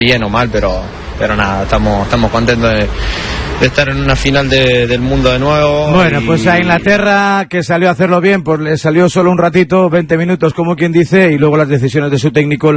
bien o mal, pero nada, estamos contentos de estar en una final del mundo de nuevo. Bueno, pues a Inglaterra, que salió a hacerlo bien, pues le salió solo un ratito, 20 minutos como quien dice, y luego las decisiones de su técnico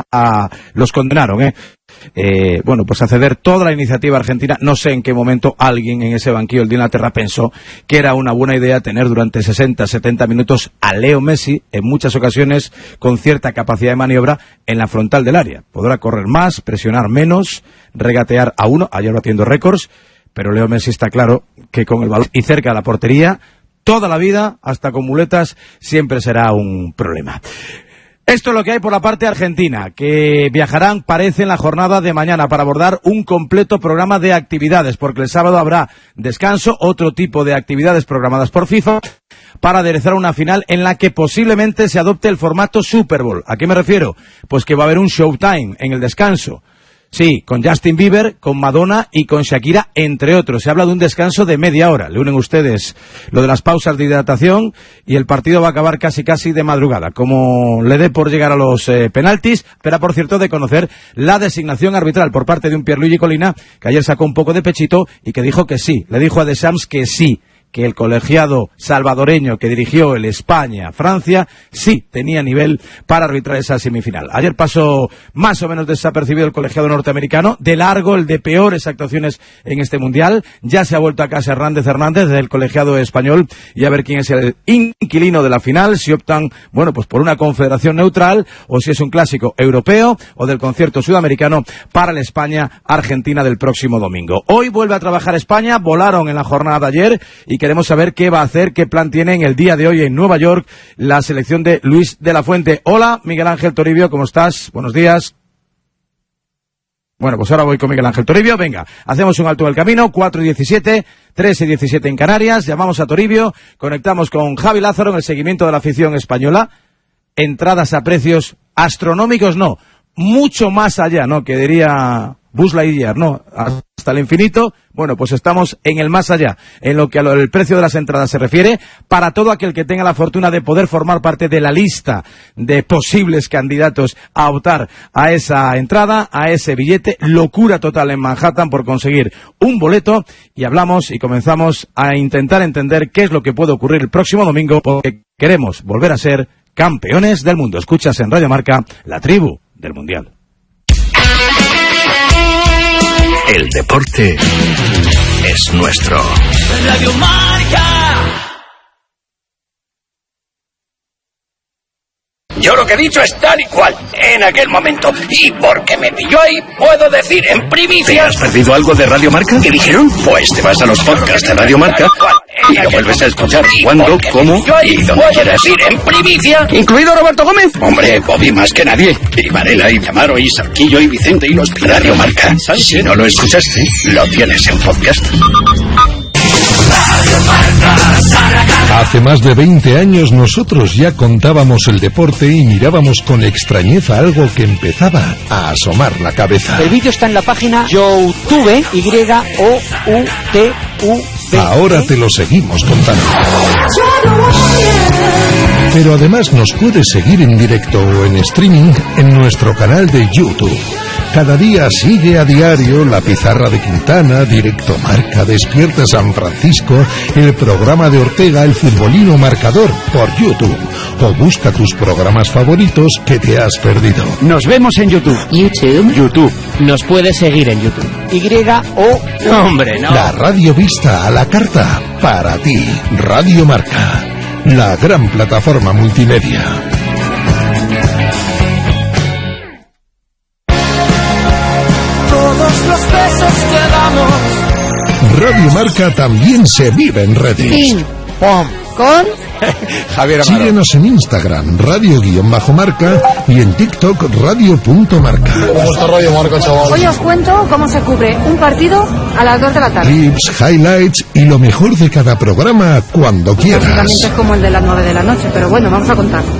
los condenaron, bueno, pues a ceder toda la iniciativa argentina. No sé en qué momento alguien en ese banquillo de Inglaterra pensó que era una buena idea tener durante 60-70 minutos a Leo Messi, en muchas ocasiones con cierta capacidad de maniobra, en la frontal del área. Podrá correr más, presionar menos, regatear a uno, ayer batiendo récords, pero Leo Messi está claro que con el balón y cerca de la portería, toda la vida, hasta con muletas, siempre será un problema. Esto es lo que hay por la parte argentina, que viajarán, parece, en la jornada de mañana para abordar un completo programa de actividades, porque el sábado habrá descanso, otro tipo de actividades programadas por FIFA, para aderezar una final en la que posiblemente se adopte el formato Super Bowl. ¿A qué me refiero? Pues que va a haber un showtime en el descanso. Sí, con Justin Bieber, con Madonna y con Shakira, entre otros. Se habla de un descanso de media hora. Le unen ustedes lo de las pausas de hidratación y el partido va a acabar casi de madrugada, como le dé por llegar a los penaltis. Pero, por cierto, de conocer la designación arbitral por parte de un Pierluigi Collina, que ayer sacó un poco de pechito y que dijo que sí. Le dijo a Deschamps que sí, que el colegiado salvadoreño que dirigió el España-Francia sí tenía nivel para arbitrar esa semifinal. Ayer pasó más o menos desapercibido el colegiado norteamericano, de largo el de peores actuaciones en este mundial. Ya se ha vuelto a casa Hernández del colegiado español, y a ver quién es el inquilino de la final, si optan, bueno, pues por una confederación neutral, o si es un clásico europeo o del concierto sudamericano para la España-Argentina del próximo domingo. Hoy vuelve a trabajar España, volaron en la jornada de ayer y queremos saber qué va a hacer, qué plan tiene en el día de hoy en Nueva York la selección de Luis de la Fuente. Hola, Miguel Ángel Toribio, ¿cómo estás? Buenos días. Bueno, pues ahora voy con Miguel Ángel Toribio. Venga, hacemos un alto en el camino, 4:17, 13:17 en Canarias. Llamamos a Toribio, conectamos con Javi Lázaro en el seguimiento de la afición española. Entradas a precios astronómicos, no, mucho más allá, ¿no? Que diría Buzz Lightyear, ¿no? Hasta el infinito. Bueno, pues estamos en el más allá, en lo que al precio de las entradas se refiere, para todo aquel que tenga la fortuna de poder formar parte de la lista de posibles candidatos a optar a esa entrada, a ese billete. Locura total en Manhattan por conseguir un boleto, y hablamos y comenzamos a intentar entender qué es lo que puede ocurrir el próximo domingo, porque queremos volver a ser campeones del mundo. Escuchas en Radio Marca, la tribu del Mundial. El deporte es nuestro. Radio Marca. Yo lo que he dicho es tal y cual, en aquel momento. Y porque me pilló ahí, puedo decir en primicia... ¿Te has perdido algo de Radio Marca? ¿Qué dijeron? Pues te vas a los podcasts de Radio Marca y lo vuelves a escuchar cuando, cómo y donde quieras. Ir en primicia, incluido Roberto Gómez. Hombre, Bobby más que nadie. Y Varela, y Amaro, y Sarquillo, y Vicente, y los Radio Marca. Si no lo escuchaste, lo tienes en podcast. Hace más de 20 años nosotros ya contábamos el deporte y mirábamos con extrañeza algo que empezaba a asomar la cabeza. El vídeo está en la página YouTube, YOUTUV. Ahora te lo seguimos contando. Pero además nos puedes seguir en directo o en streaming en nuestro canal de YouTube. Cada día sigue a diario La Pizarra de Quintana, Directo Marca, Despierta San Francisco, el programa de Ortega, El Futbolino Marcador, por YouTube. O busca tus programas favoritos que te has perdido. Nos vemos en YouTube. YouTube. Nos puedes seguir en YouTube. Hombre, no. La radio vista a la carta, para ti. Radio Marca, la gran plataforma multimedia. Los besos que damos. Radio Marca también se vive en redes. Pim, pom, con Javier Amaro. Síguenos en Instagram, radio_marca, y en TikTok, radio.marca. ¿Cómo está Radio Marca, chaval? Hoy os cuento cómo se cubre un partido a las 2 de la tarde. Clips, highlights y lo mejor de cada programa cuando quieras. Básicamente es como el de las 9 de la noche, pero bueno, vamos a contar.